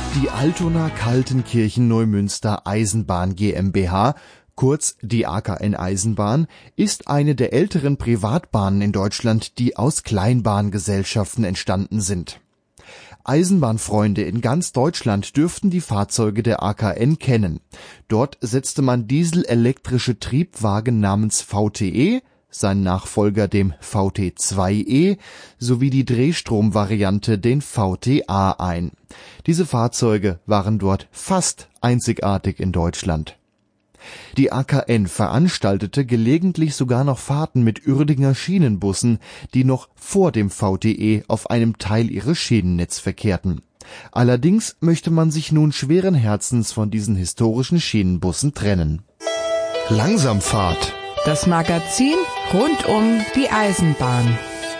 Die Altona-Kaltenkirchen-Neumünster Eisenbahn GmbH, kurz die AKN Eisenbahn, ist eine der älteren Privatbahnen in Deutschland, die aus Kleinbahngesellschaften entstanden sind. Eisenbahnfreunde in ganz Deutschland dürften die Fahrzeuge der AKN kennen. Dort setzte man dieselelektrische Triebwagen namens VTE, sein Nachfolger dem VT2E, sowie die Drehstromvariante den VTA ein. Diese Fahrzeuge waren dort fast einzigartig in Deutschland. Die AKN veranstaltete gelegentlich sogar noch Fahrten mit Uerdinger Schienenbussen, die noch vor dem VTE auf einem Teil ihres Schienennetz verkehrten. Allerdings möchte man sich nun schweren Herzens von diesen historischen Schienenbussen trennen. Langsamfahrt. Das Magazin rund um die Eisenbahn.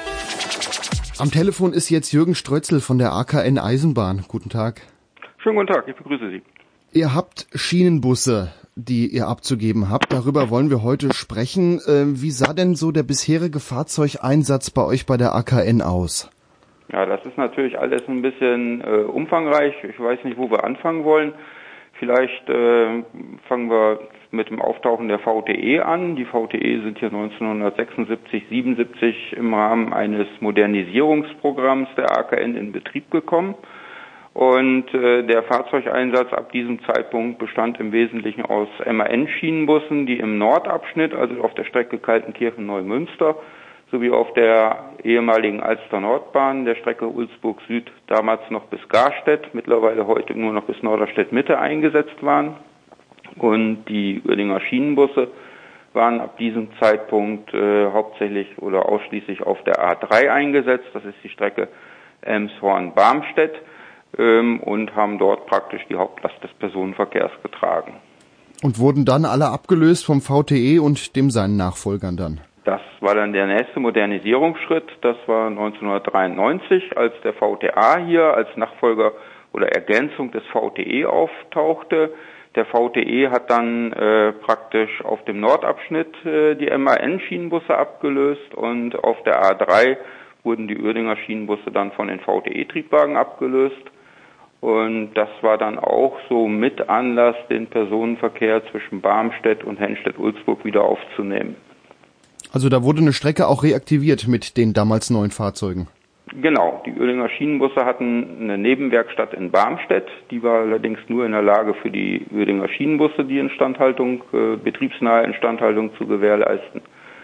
Am Telefon ist jetzt Jürgen Strötzl von der AKN Eisenbahn. Guten Tag. Schönen guten Tag, ich begrüße Sie. Ihr habt Schienenbusse, die ihr abzugeben habt. Darüber wollen wir heute sprechen. Wie sah denn so der bisherige Fahrzeugeinsatz bei euch bei der AKN aus? Ja, das ist natürlich alles ein bisschen umfangreich. Ich weiß nicht, wo wir anfangen wollen. Vielleicht fangen wir mit dem Auftauchen der VTE an. Die VTE sind hier 1976, 77 im Rahmen eines Modernisierungsprogramms der AKN in Betrieb gekommen. Und der Fahrzeugeinsatz ab diesem Zeitpunkt bestand im Wesentlichen aus MAN-Schienenbussen, die im Nordabschnitt, also auf der Strecke Kaltenkirchen-Neumünster, sowie auf der ehemaligen Alster-Nordbahn, der Strecke Ulzburg Süd, damals noch bis Garstedt, mittlerweile heute nur noch bis Norderstedt-Mitte eingesetzt waren. Und die Uerdinger Schienenbusse waren ab diesem Zeitpunkt hauptsächlich oder ausschließlich auf der A3 eingesetzt. Das ist die Strecke Elmshorn-Barmstedt und haben dort praktisch die Hauptlast des Personenverkehrs getragen. Und wurden dann alle abgelöst vom VTE und dem seinen Nachfolgern dann? Das war dann der nächste Modernisierungsschritt. Das war 1993, als der VTA hier als Nachfolger oder Ergänzung des VTE auftauchte. Der VTE hat dann praktisch auf dem Nordabschnitt die MAN-Schienenbusse abgelöst und auf der A3 wurden die Uerdinger Schienenbusse dann von den VTE-Triebwagen abgelöst. Und das war dann auch so mit Anlass, den Personenverkehr zwischen Barmstedt und Henstedt-Ulzburg wieder aufzunehmen. Also da wurde eine Strecke auch reaktiviert mit den damals neuen Fahrzeugen? Genau, die Uerdinger Schienenbusse hatten eine Nebenwerkstatt in Barmstedt, die war allerdings nur in der Lage für die Uerdinger Schienenbusse die Instandhaltung, betriebsnahe Instandhaltung zu gewährleisten.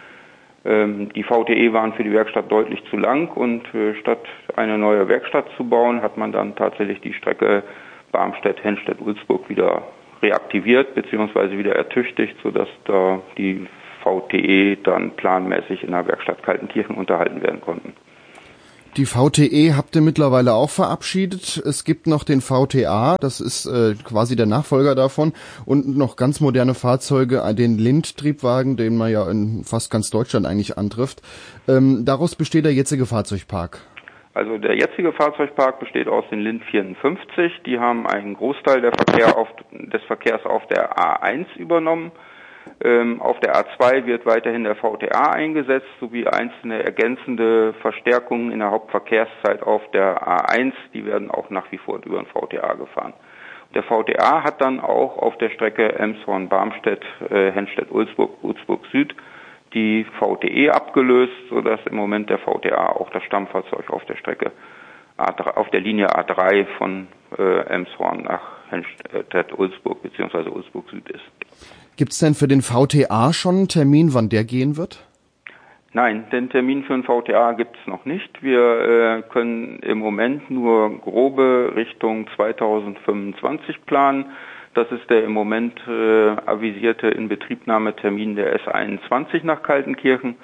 Die VTE waren für die Werkstatt deutlich zu lang und statt eine neue Werkstatt zu bauen, hat man dann tatsächlich die Strecke Barmstedt-Henstedt-Ulzburg wieder reaktiviert bzw. wieder ertüchtigt, sodass da die VTE dann planmäßig in der Werkstatt Kaltenkirchen unterhalten werden konnten. Die VTE habt ihr mittlerweile auch verabschiedet. Es gibt noch den VTA, das ist quasi der Nachfolger davon, und noch ganz moderne Fahrzeuge, den Lind-Triebwagen, den man ja in fast ganz Deutschland eigentlich antrifft. Daraus besteht der jetzige Fahrzeugpark. Also der jetzige Fahrzeugpark besteht aus den Lind 54. Die haben einen Großteil des Verkehrs auf der A1 übernommen. Auf der A2 wird weiterhin der VTA eingesetzt, sowie einzelne ergänzende Verstärkungen in der Hauptverkehrszeit auf der A1, die werden auch nach wie vor über den VTA gefahren. Der VTA hat dann auch auf der Strecke Elmshorn-Barmstedt, Henstedt-Ulzburg, Ulzburg Süd die VTE abgelöst, sodass im Moment der VTA auch das Stammfahrzeug auf der Strecke auf der Linie A3 von Elmshorn nach Henstedt-Ulzburg bzw. Ulzburg Süd ist. Gibt's denn für den VTA schon einen Termin, wann der gehen wird? Nein, den Termin für den VTA gibt's noch nicht. Wir können im Moment nur grobe Richtung 2025 planen. Das ist der im Moment avisierte Inbetriebnahmetermin der S21 nach Kaltenkirchen.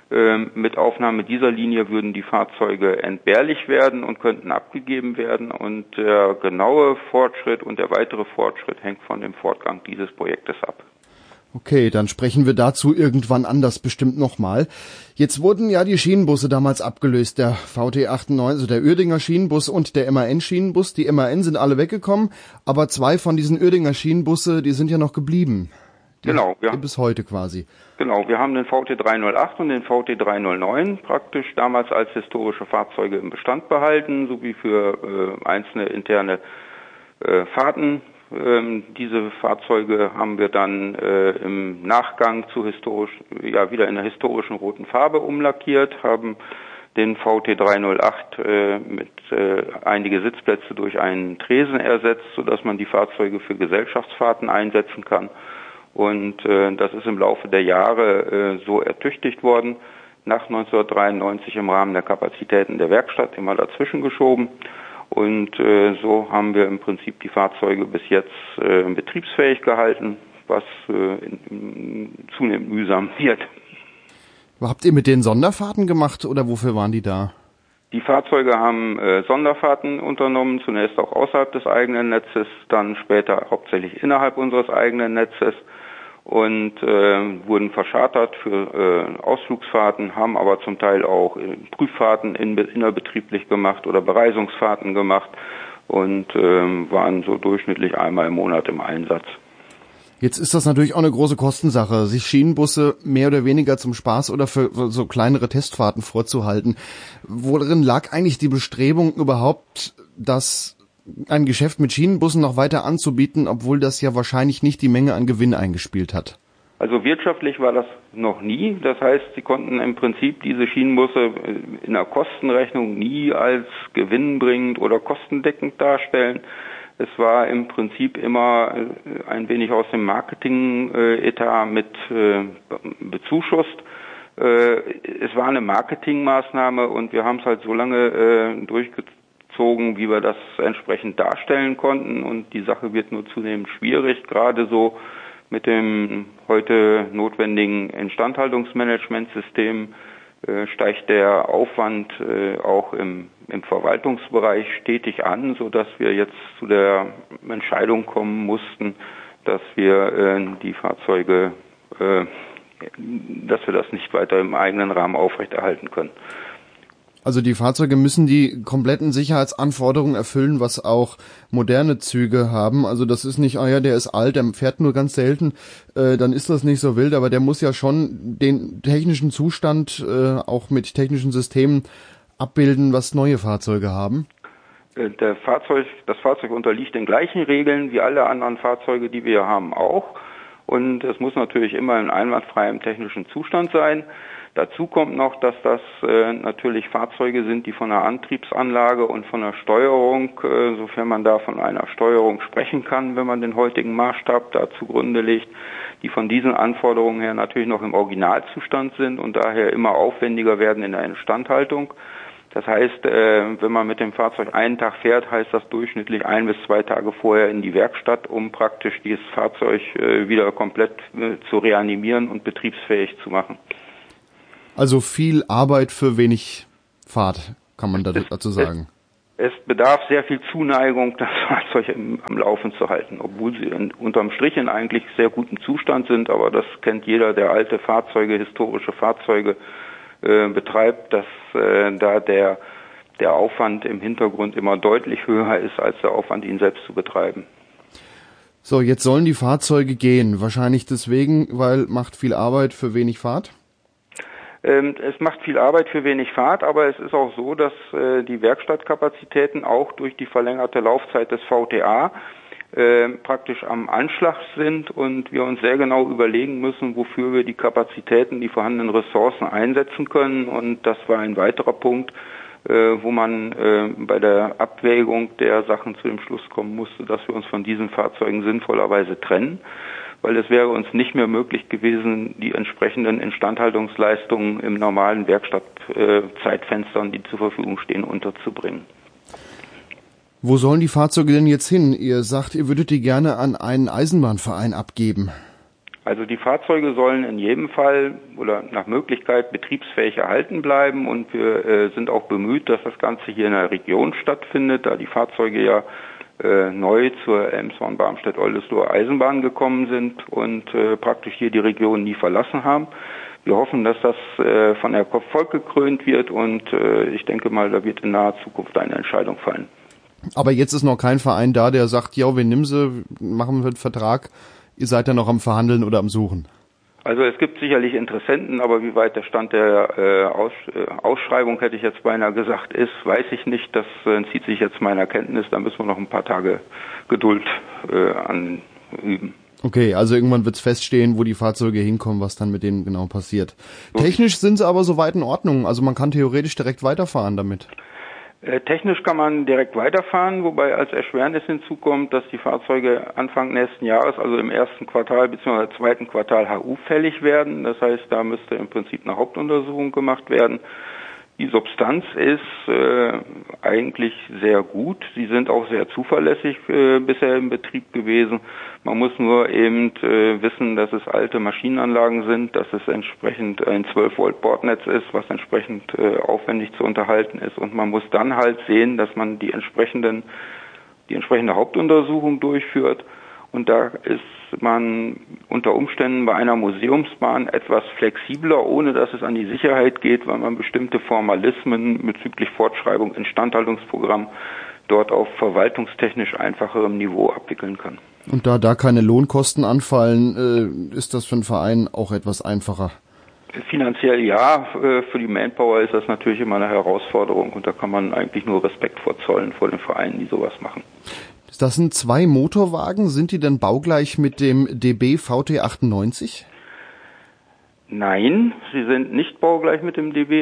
Mit Aufnahme dieser Linie würden die Fahrzeuge entbehrlich werden und könnten abgegeben werden. Und der genaue Fortschritt und der weitere Fortschritt hängt von dem Fortgang dieses Projektes ab. Okay, dann sprechen wir dazu irgendwann anders bestimmt nochmal. Jetzt wurden ja die Schienenbusse damals abgelöst, der VT98, also der Uerdinger Schienenbus und der MAN-Schienenbus. Die MAN sind alle weggekommen, aber zwei von diesen Uerdinger Schienenbusse, die sind ja noch geblieben. Genau, ja. Bis heute quasi. Genau, wir haben den VT308 und den VT309 praktisch damals als historische Fahrzeuge im Bestand behalten, sowie für einzelne interne Fahrten. Diese Fahrzeuge haben wir dann im Nachgang wieder in der historischen roten Farbe umlackiert, haben den VT 308 mit einige Sitzplätze durch einen Tresen ersetzt, sodass man die Fahrzeuge für Gesellschaftsfahrten einsetzen kann. Und das ist im Laufe der Jahre so ertüchtigt worden. Nach 1993 im Rahmen der Kapazitäten der Werkstatt immer dazwischen geschoben. Und so haben wir im Prinzip die Fahrzeuge bis jetzt betriebsfähig gehalten, was zunehmend mühsam wird. Habt ihr mit denen Sonderfahrten gemacht oder wofür waren die da? Die Fahrzeuge haben Sonderfahrten unternommen, zunächst auch außerhalb des eigenen Netzes, dann später hauptsächlich innerhalb unseres eigenen Netzes und wurden verschartert für Ausflugsfahrten, haben aber zum Teil auch Prüffahrten innerbetrieblich gemacht oder Bereisungsfahrten gemacht und waren so durchschnittlich einmal im Monat im Einsatz. Jetzt ist das natürlich auch eine große Kostensache, sich Schienenbusse mehr oder weniger zum Spaß oder für so kleinere Testfahrten vorzuhalten. Worin lag eigentlich die Bestrebung überhaupt, ein Geschäft mit Schienenbussen noch weiter anzubieten, obwohl das ja wahrscheinlich nicht die Menge an Gewinn eingespielt hat? Also wirtschaftlich war das noch nie. Das heißt, sie konnten im Prinzip diese Schienenbusse in der Kostenrechnung nie als gewinnbringend oder kostendeckend darstellen. Es war im Prinzip immer ein wenig aus dem Marketing-Etat mit bezuschusst. Es war eine Marketingmaßnahme und wir haben es halt so lange durchgezogen, wie wir das entsprechend darstellen konnten. Und die Sache wird nur zunehmend schwierig, gerade so mit dem heute notwendigen Instandhaltungsmanagementsystem steigt der Aufwand auch im Verwaltungsbereich stetig an, sodass wir jetzt zu der Entscheidung kommen mussten, dass wir die Fahrzeuge, dass wir das nicht weiter im eigenen Rahmen aufrechterhalten können. Also die Fahrzeuge müssen die kompletten Sicherheitsanforderungen erfüllen, was auch moderne Züge haben. Also das ist nicht, der ist alt, der fährt nur ganz selten, dann ist das nicht so wild, aber der muss ja schon den technischen Zustand auch mit technischen Systemen abbilden, was neue Fahrzeuge haben. Das Fahrzeug unterliegt den gleichen Regeln wie alle anderen Fahrzeuge, die wir haben, auch. Und es muss natürlich immer in einwandfreiem technischen Zustand sein. Dazu kommt noch, dass das natürlich Fahrzeuge sind, die von der Antriebsanlage und von der Steuerung, sofern man da von einer Steuerung sprechen kann, wenn man den heutigen Maßstab da zugrunde legt, die von diesen Anforderungen her natürlich noch im Originalzustand sind und daher immer aufwendiger werden in der Instandhaltung. Das heißt, wenn man mit dem Fahrzeug einen Tag fährt, heißt das durchschnittlich 1 bis 2 Tage vorher in die Werkstatt, um praktisch dieses Fahrzeug wieder komplett zu reanimieren und betriebsfähig zu machen. Also viel Arbeit für wenig Fahrt, kann man dazu sagen. Es bedarf sehr viel Zuneigung, das Fahrzeug am Laufen zu halten, obwohl sie unterm Strich in eigentlich sehr gutem Zustand sind, aber das kennt jeder, der alte Fahrzeuge, historische Fahrzeuge betreibt, dass da der Aufwand im Hintergrund immer deutlich höher ist, als der Aufwand, ihn selbst zu betreiben. So, jetzt sollen die Fahrzeuge gehen. Wahrscheinlich deswegen, weil macht viel Arbeit für wenig Fahrt? Es macht viel Arbeit für wenig Fahrt, aber es ist auch so, dass die Werkstattkapazitäten auch durch die verlängerte Laufzeit des VTA praktisch am Anschlag sind und wir uns sehr genau überlegen müssen, wofür wir die Kapazitäten, die vorhandenen Ressourcen einsetzen können. Und das war ein weiterer Punkt, wo man bei der Abwägung der Sachen zu dem Schluss kommen musste, dass wir uns von diesen Fahrzeugen sinnvollerweise trennen, weil es wäre uns nicht mehr möglich gewesen, die entsprechenden Instandhaltungsleistungen im normalen Werkstattzeitfenstern, die zur Verfügung stehen, unterzubringen. Wo sollen die Fahrzeuge denn jetzt hin? Ihr sagt, ihr würdet die gerne an einen Eisenbahnverein abgeben. Also die Fahrzeuge sollen in jedem Fall oder nach Möglichkeit betriebsfähig erhalten bleiben und wir sind auch bemüht, dass das Ganze hier in der Region stattfindet, da die Fahrzeuge ja neu zur Elmshorn-Barmstedt-Oldesloe Eisenbahn gekommen sind und praktisch hier die Region nie verlassen haben. Wir hoffen, dass das von Erfolg gekrönt wird und ich denke mal, da wird in naher Zukunft eine Entscheidung fallen. Aber jetzt ist noch kein Verein da, der sagt, ja, wir nehmen sie, machen wir einen Vertrag, ihr seid ja noch am Verhandeln oder am Suchen. Also es gibt sicherlich Interessenten, aber wie weit der Stand der Ausschreibung, hätte ich jetzt beinahe gesagt, ist, weiß ich nicht. Das entzieht sich jetzt meiner Kenntnis. Da müssen wir noch ein paar Tage Geduld anüben. Okay, also irgendwann wird's feststehen, wo die Fahrzeuge hinkommen, was dann mit denen genau passiert. Technisch sind sie aber soweit in Ordnung. Also man kann theoretisch direkt weiterfahren damit. Technisch kann man direkt weiterfahren, wobei als Erschwernis hinzukommt, dass die Fahrzeuge Anfang nächsten Jahres, also im ersten Quartal bzw. zweiten Quartal HU-fällig werden. Das heißt, da müsste im Prinzip eine Hauptuntersuchung gemacht werden. Die Substanz ist eigentlich sehr gut. Sie sind auch sehr zuverlässig bisher im Betrieb gewesen. Man muss nur eben wissen, dass es alte Maschinenanlagen sind, dass es entsprechend ein 12-Volt-Bordnetz ist, was entsprechend aufwendig zu unterhalten ist. Und man muss dann halt sehen, dass man die entsprechende Hauptuntersuchung durchführt. Und da ist man unter Umständen bei einer Museumsbahn etwas flexibler, ohne dass es an die Sicherheit geht, weil man bestimmte Formalismen bezüglich Fortschreibung, Instandhaltungsprogramm dort auf verwaltungstechnisch einfacherem Niveau abwickeln kann. Und da keine Lohnkosten anfallen, ist das für einen Verein auch etwas einfacher? Finanziell ja, für die Manpower ist das natürlich immer eine Herausforderung und da kann man eigentlich nur Respekt vorzollen vor den Vereinen, die sowas machen. Das sind 2 Motorwagen. Sind die denn baugleich mit dem DB VT98? Nein, sie sind nicht baugleich mit dem DB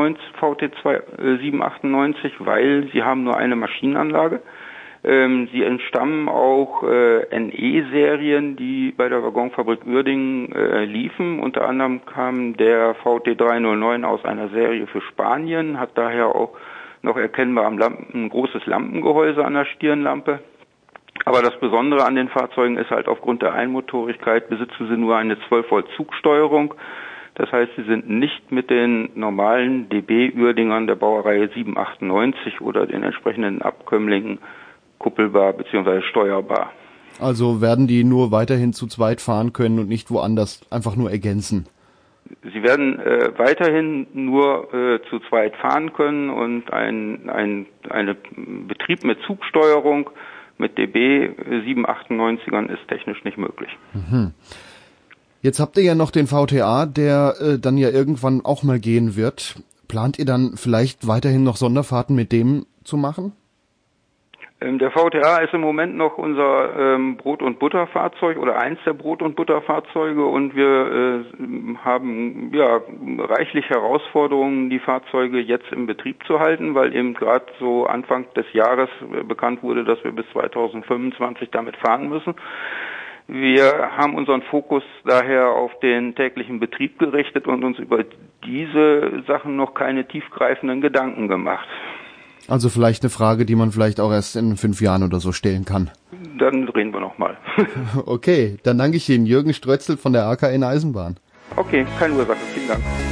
VT798, weil sie haben nur eine Maschinenanlage. Sie entstammen auch NE-Serien, die bei der Waggonfabrik Uerdingen liefen. Unter anderem kam der VT309 aus einer Serie für Spanien, hat daher auch noch erkennbar ein großes Lampengehäuse an der Stirnlampe. Aber das Besondere an den Fahrzeugen ist halt, aufgrund der Einmotorigkeit besitzen sie nur eine 12-Volt-Zugsteuerung. Das heißt, sie sind nicht mit den normalen DB-Uerdingern der Baureihe 798 oder den entsprechenden Abkömmlingen kuppelbar bzw. steuerbar. Also werden die nur weiterhin zu zweit fahren können und nicht woanders einfach nur ergänzen? Sie werden weiterhin nur zu zweit fahren können und ein Betrieb mit Zugsteuerung mit DB 798ern ist technisch nicht möglich. Mhm. Jetzt habt ihr ja noch den VTA, der dann ja irgendwann auch mal gehen wird. Plant ihr dann vielleicht weiterhin noch Sonderfahrten mit dem zu machen? Der VTA ist im Moment noch unser Brot- und Butterfahrzeug oder eins der Brot- und Butterfahrzeuge und wir haben ja reichlich Herausforderungen, die Fahrzeuge jetzt im Betrieb zu halten, weil eben gerade so Anfang des Jahres bekannt wurde, dass wir bis 2025 damit fahren müssen. Wir haben unseren Fokus daher auf den täglichen Betrieb gerichtet und uns über diese Sachen noch keine tiefgreifenden Gedanken gemacht. Also vielleicht eine Frage, die man vielleicht auch erst in 5 Jahren oder so stellen kann. Dann drehen wir nochmal. Okay, dann danke ich Ihnen, Jürgen Strötzl von der AKN Eisenbahn. Okay, keine Ursache. Vielen Dank.